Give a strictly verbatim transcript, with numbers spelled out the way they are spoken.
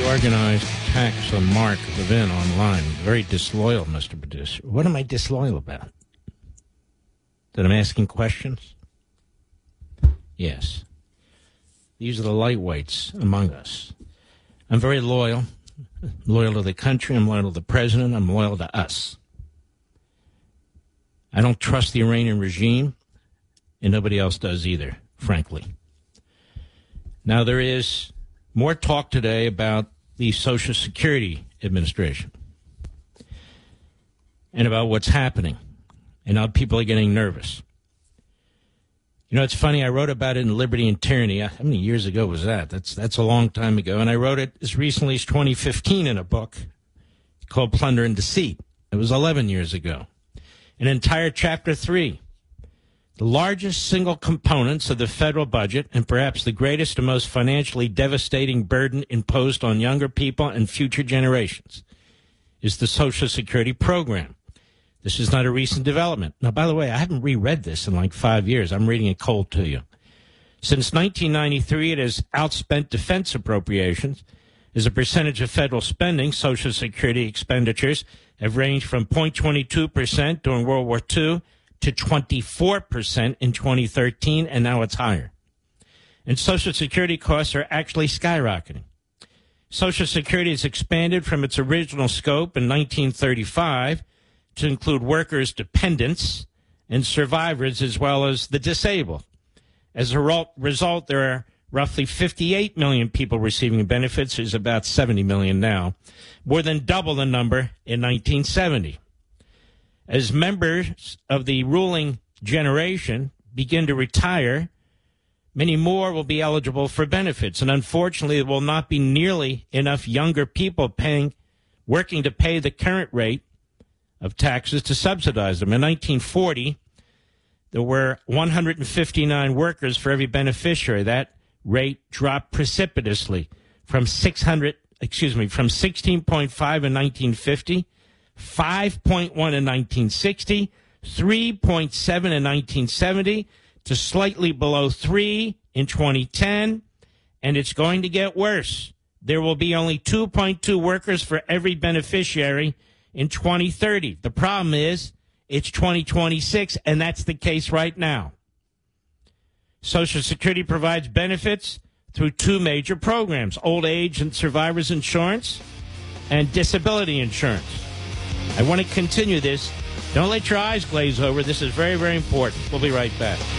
Organized attacks on Mark Levin online. Very disloyal, Mister Producer. What am I disloyal about? That I'm asking questions? Yes. These are the lightweights among us. I'm very loyal. I'm loyal to the country. I'm loyal to the president. I'm loyal to us. I don't trust the Iranian regime, and nobody else does either, frankly. Now, there is more talk today about the Social Security Administration and about what's happening and how people are getting nervous. You know, it's funny, I wrote about it in Liberty and Tyranny. How many years ago was that? That's that's a long time ago. And I wrote it as recently as twenty fifteen in a book called Plunder and Deceit. It was eleven years ago. An entire chapter three. The largest single components of the federal budget and perhaps the greatest and most financially devastating burden imposed on younger people and future generations is the Social Security program. This is not a recent development. Now, by the way, I haven't reread this in like five years. I'm reading it cold to you. Since nineteen ninety-three, it has outspent defense appropriations. As a percentage of federal spending, Social Security expenditures have ranged from zero point two two percent during World War Two to twenty-four percent in twenty thirteen, and now it's higher. And Social Security costs are actually skyrocketing. Social Security has expanded from its original scope in nineteen thirty-five to include workers' dependents and survivors as well as the disabled. As a result, there are roughly fifty-eight million people receiving benefits. There's about seventy million now, more than double the number in nineteen seventy. As members of the ruling generation begin to retire, many more will be eligible for benefits. And unfortunately, there will not be nearly enough younger people paying, working to pay the current rate of taxes to subsidize them. In nineteen forty, there were one hundred fifty-nine workers for every beneficiary. That rate dropped precipitously from six hundred, excuse me, from sixteen point five in nineteen fifty, five point one in nineteen sixty, three point seven in nineteen seventy, to slightly below three in twenty ten, and it's going to get worse. There will be only two point two workers for every beneficiary in twenty thirty. The problem is it's twenty twenty-six, and that's the case right now. Social Security provides benefits through two major programs, old age and survivors insurance and disability insurance. I want to continue this. Don't let your eyes glaze over. This is very, very important. We'll be right back.